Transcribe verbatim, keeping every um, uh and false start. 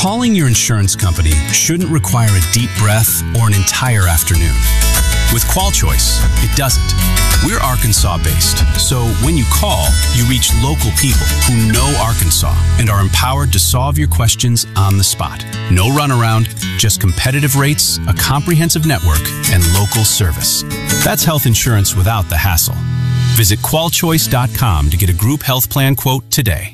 Calling your insurance company shouldn't require a deep breath or an entire afternoon. With QualChoice, it doesn't. We're Arkansas-based, so when you call, you reach local people who know Arkansas and are empowered to solve your questions on the spot. No runaround, just competitive rates, a comprehensive network, and local service. That's health insurance without the hassle. Visit qual choice dot com to get a group health plan quote today.